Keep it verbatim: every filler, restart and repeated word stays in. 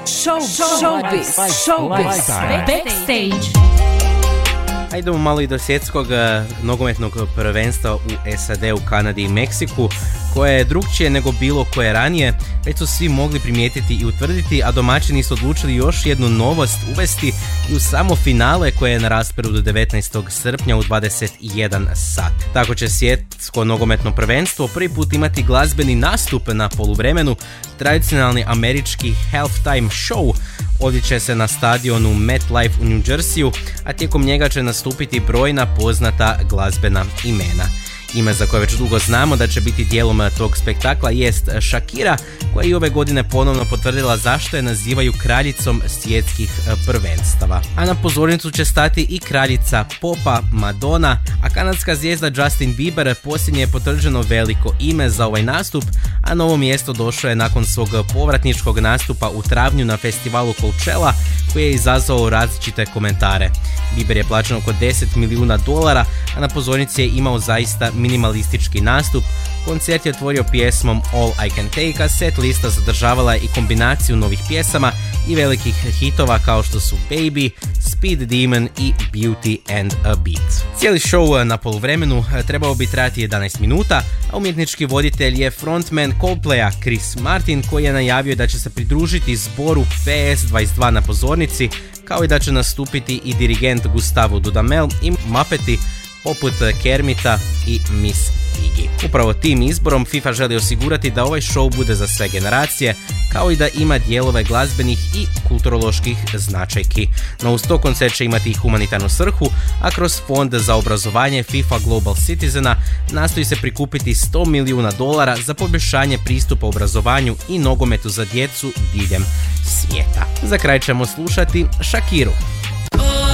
Show, showbiz, showbiz, backstage. Idemo malo i do svjetskog nogometnog prvenstva u S A D-u, Kanadi i Meksiku, koje je drugčije nego bilo koje ranije, već su svi mogli primijetiti i utvrditi, a domaćini su odlučili još jednu novost uvesti i u samo finale koje je na rasporedu devetnaestog srpnja u dvadeset jedan sat. Tako će svjetsko nogometno prvenstvo prvi put imati glazbeni nastup na poluvremenu, tradicionalni američki halftime show odviće se na stadionu MetLife u New Jerseyu, a tijekom njega će nastupiti brojna poznata glazbena imena. Ime za koje već dugo znamo da će biti dijelom tog spektakla jest Shakira, koja je i ove godine ponovno potvrdila zašto je nazivaju kraljicom svjetskih prvenstava. A na pozornicu će stati i kraljica popa Madonna, a kanadska zvijezda Justin Bieber posljednje je potvrđeno veliko ime za ovaj nastup, a novo mjesto došlo je nakon svog povratničkog nastupa u travnju na festivalu Coachella, koji je izazvao različite komentare. Bieber je plaćen oko deset milijuna dolara, a na pozornici je imao zaista minimalistički nastup. Koncert je otvorio pjesmom All I Can Take, a set lista zadržavala je i kombinaciju novih pjesama i velikih hitova kao što su Baby, Speed Demon i Beauty and a Beat. Cijeli show na poluvremenu trebao bi trajati jedanaest minuta, a umjetnički voditelj je frontman Coldplaya Chris Martin, koji je najavio da će se pridružiti zboru P S dvadeset dva na pozornici, kao i da će nastupiti i dirigent Gustavo Dudamel i Muppeti poput Kermita i Miss Piggy. Upravo tim izborom FIFA želi osigurati da ovaj show bude za sve generacije, kao i da ima dijelove glazbenih i kulturoloških značajki. No uz to koncert će imati i humanitarnu svrhu, a kroz fond za obrazovanje FIFA Global Citizena nastoji se prikupiti sto milijuna dolara za poboljšanje pristupa obrazovanju i nogometu za djecu diljem svijeta. Za kraj ćemo slušati Shakiru.